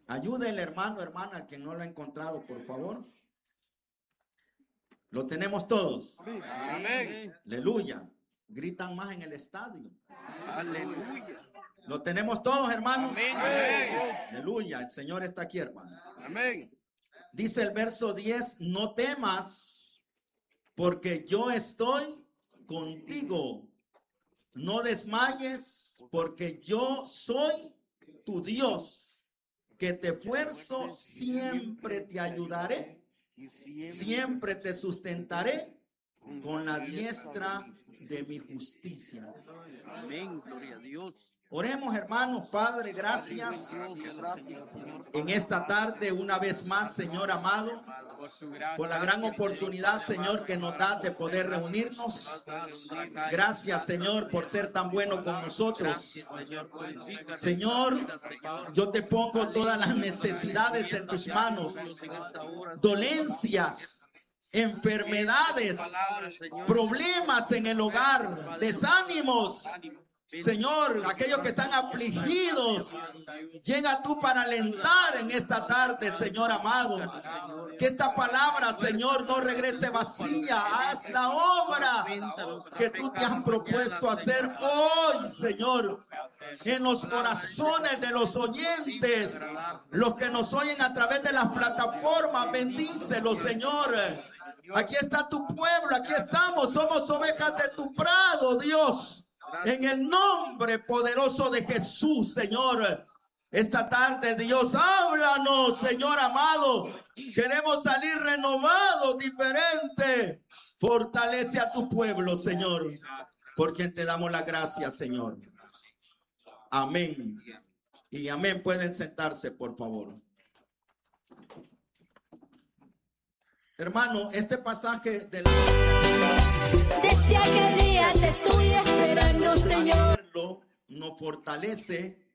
Ayude el hermano, hermana, quien no lo ha encontrado, por favor. Lo tenemos todos. Amén. Aleluya. Gritan más en el estadio. Aleluya. Lo tenemos todos, hermanos. Amén. Aleluya. El Señor está aquí, hermano. Amén. Dice el verso 10, no temas, porque yo estoy contigo. No desmayes, porque yo soy tu Dios, que te esfuerzo, siempre te ayudaré, siempre te sustentaré con la diestra de mi justicia. Amén. Gloria a Dios. Oremos, hermanos. Padre, gracias en esta tarde una vez más, Señor amado, por la gran oportunidad, Señor, que nos da de poder reunirnos. Gracias, Señor, por ser tan bueno con nosotros. Señor, yo te pongo todas las necesidades en tus manos, dolencias, enfermedades, problemas en el hogar, desánimos. Señor, aquellos que están afligidos, llega tú para alentar en esta tarde, Señor amado. Que esta palabra, Señor, no regrese vacía. Haz la obra que tú te has propuesto hacer hoy, Señor, en los corazones de los oyentes, los que nos oyen a través de las plataformas. Bendícelos, Señor. Aquí está tu pueblo, aquí estamos, somos ovejas de tu prado, Dios. En el nombre poderoso de Jesús, Señor. Esta tarde, Dios, háblanos, Señor amado. Queremos salir renovados, diferentes. Fortalece a tu pueblo, Señor, por quien te damos las gracias, Señor. Amén. Y amén. Pueden sentarse, por favor. Hermano, este pasaje de la... Desde aquel día te estoy esperando, Señor. Nos fortalece